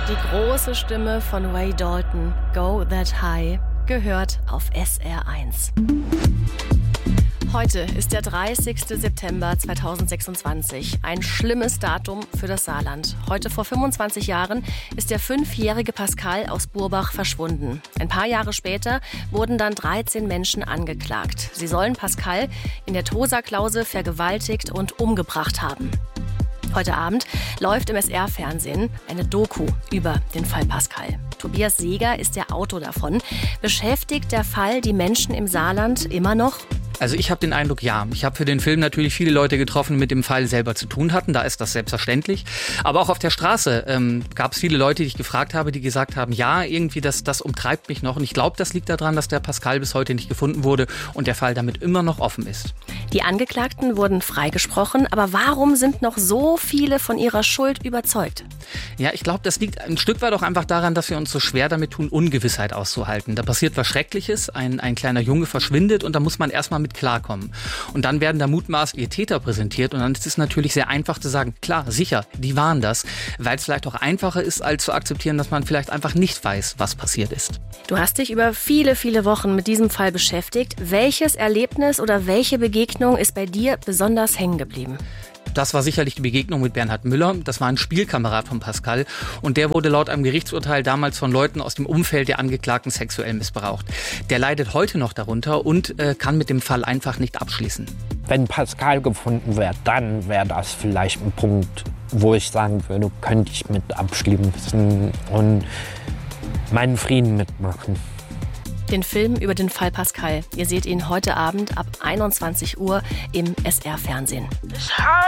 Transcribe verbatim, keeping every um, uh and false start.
Die große Stimme von Ray Dalton, Go That High, gehört auf S R eins. Heute ist der dreißigste September zweitausendsechsundzwanzig. Ein schlimmes Datum für das Saarland. Heute vor fünfundzwanzig Jahren ist der fünfjährige Pascal aus Burbach verschwunden. Ein paar Jahre später wurden dann dreizehn Menschen angeklagt. Sie sollen Pascal in der Tosa-Klause vergewaltigt und umgebracht haben. Heute Abend läuft im S R-Fernsehen eine Doku über den Fall Pascal. Tobias Seeger ist der Autor davon. Beschäftigt der Fall die Menschen im Saarland immer noch? Also ich habe den Eindruck, ja. Ich habe für den Film natürlich viele Leute getroffen, die mit dem Fall selber zu tun hatten. Da ist das selbstverständlich. Aber auch auf der Straße ähm, gab es viele Leute, die ich gefragt habe, die gesagt haben, ja, irgendwie das, das umtreibt mich noch. Und ich glaube, das liegt daran, dass der Pascal bis heute nicht gefunden wurde und der Fall damit immer noch offen ist. Die Angeklagten wurden freigesprochen. Aber warum sind noch so viele von ihrer Schuld überzeugt? Ja, ich glaube, das liegt ein Stück weit auch einfach daran, dass wir uns so schwer damit tun, Ungewissheit auszuhalten. Da passiert was Schreckliches. Ein, ein kleiner Junge verschwindet und da muss man erstmal mit klarkommen. Und dann werden da mutmaßliche Täter präsentiert und dann ist es natürlich sehr einfach zu sagen, klar, sicher, die waren das, weil es vielleicht auch einfacher ist, als zu akzeptieren, dass man vielleicht einfach nicht weiß, was passiert ist. Du hast dich über viele, viele Wochen mit diesem Fall beschäftigt. Welches Erlebnis oder welche Begegnung ist bei dir besonders hängen geblieben? Das war sicherlich die Begegnung mit Bernhard Müller. Das war ein Spielkamerad von Pascal und der wurde laut einem Gerichtsurteil damals von Leuten aus dem Umfeld der Angeklagten sexuell missbraucht. Der leidet heute noch darunter und äh, kann mit dem Fall einfach nicht abschließen. Wenn Pascal gefunden wird, dann wäre das vielleicht ein Punkt, wo ich sagen würde, könnte ich mit abschließen und meinen Frieden mitmachen. Den Film über den Fall Pascal. Ihr seht ihn heute Abend ab einundzwanzig Uhr im S R-Fernsehen.